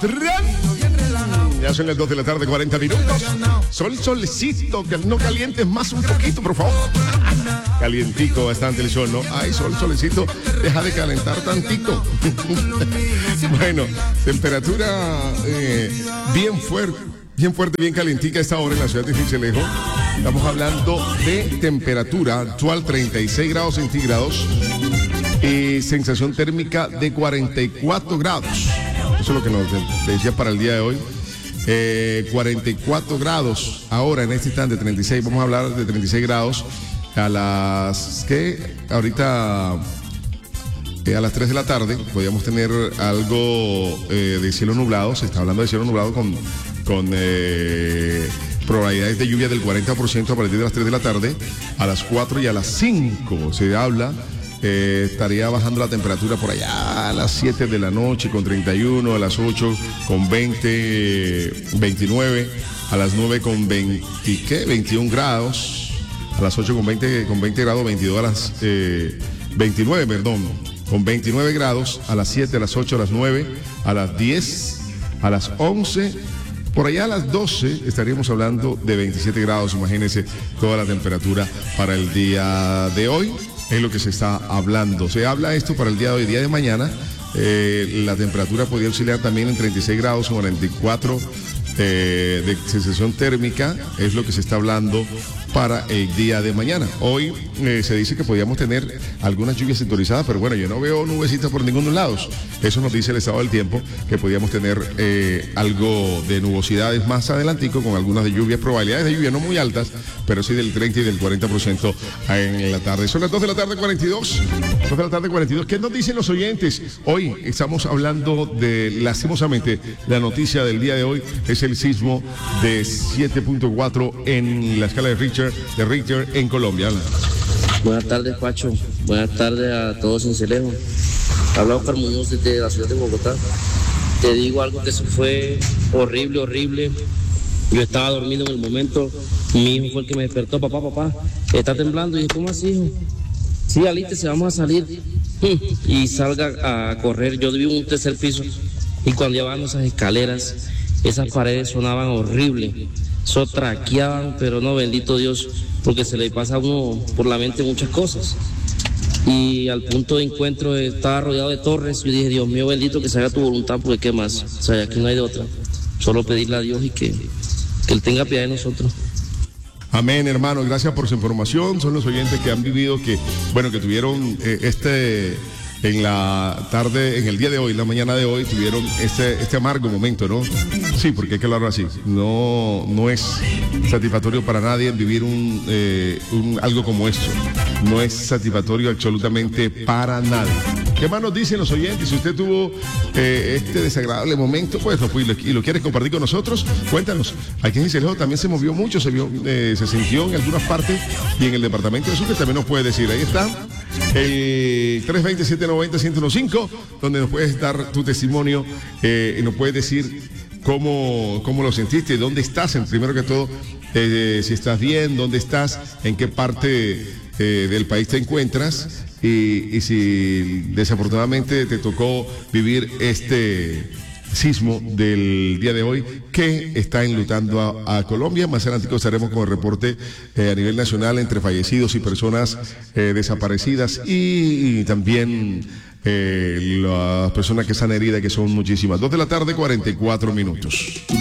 Ya son las 2 de la tarde, 40 minutos. Solecito, que no calientes más un poquito, por favor. Calientico bastante el sol, ¿no? Ay, solecito, deja de calentar tantito. Bueno, temperatura bien fuerte, bien calientica a esta hora en la ciudad de Sincelejo. Estamos hablando de temperatura actual 36 grados centígrados y sensación térmica de 44 grados. Eso es lo que nos decía para el día de hoy. 44 grados ahora en este instante, 36. Vamos a hablar de 36 grados a las que ahorita a las 3 de la tarde podríamos tener algo de cielo nublado. Se está hablando de cielo nublado con probabilidades de lluvia del 40% a partir de las 3 de la tarde. A las 4 y a las 5 se habla. Estaría bajando la temperatura por allá a las 7 de la noche con 31, a las 8 con 20, 29, a las 9 con 21 grados, a las 8 con 20 grados, 22 a las 29, perdón, con 29 grados, a las 7, a las 8, a las 9, a las 10, a las 11, por allá a las 12 estaríamos hablando de 27 grados, imagínense toda la temperatura para el día de hoy. Es lo que se está hablando. Se habla esto para el día de hoy, día de mañana. La temperatura podría oscilar también en 36 grados o 44 de sensación térmica. Es lo que se está hablando para el día de mañana. Hoy se dice que podríamos tener algunas lluvias sectorizadas, pero bueno, yo no veo nubecitas por ninguno lados. Eso nos dice el estado del tiempo, que podríamos tener algo de nubosidades más adelantico, con algunas de lluvias, probabilidades de lluvia no muy altas, pero sí del 30 y del 40% en la tarde. Son las 2 de la tarde, 42. 2 de la tarde, 42. ¿Qué nos dicen los oyentes? Hoy estamos hablando de, lastimosamente, la noticia del día de hoy es el sismo de 7.4 en la escala de Richter en Colombia. Buenas tardes, Pacho. Buenas tardes a todos en Sincelejo. Habla Oscar Muñoz desde la ciudad de Bogotá. Te digo algo que fue horrible. Yo estaba dormido en el momento. Mi hijo fue el que me despertó. Papá, está temblando. Y dije, ¿cómo así, hijo? Sí, alístese, vamos a salir. Y salga a correr. Yo vivo en un tercer piso. Y cuando ya van esas escaleras, esas paredes sonaban horrible. Traqueaban, pero no, bendito Dios, porque se le pasa a uno por la mente muchas cosas. Y al punto de encuentro estaba rodeado de torres. Yo dije, Dios mío bendito, que se haga tu voluntad, porque qué más. O sea, aquí no hay de otra. Solo pedirle a Dios y que Él tenga piedad de nosotros. Amén, hermano, gracias por su información. Son los oyentes que han vivido, que tuvieron en la tarde, en el día de hoy, en la mañana de hoy, tuvieron este amargo momento, ¿no? Sí, porque hay que hablarlo así. No es satisfactorio para nadie vivir algo como esto. No es satisfactorio absolutamente para nadie. ¿Qué más nos dicen los oyentes? Si usted tuvo este desagradable momento, pues y lo quieres compartir con nosotros, cuéntanos. Aquí en Sincelejo también se movió mucho, se sintió en algunas partes, y en el departamento de Sucre también nos puede decir. Ahí está el 320-790-1015, donde nos puedes dar tu testimonio y nos puedes decir cómo lo sentiste, dónde estás, primero que todo, si estás bien, dónde estás, en qué parte del país te encuentras, y si desafortunadamente te tocó vivir este sismo del día de hoy que está enlutando a Colombia. Más adelante estaremos con el reporte a nivel nacional entre fallecidos y personas desaparecidas, y también las personas que están heridas, que son muchísimas. 2 de la tarde, 44 minutos.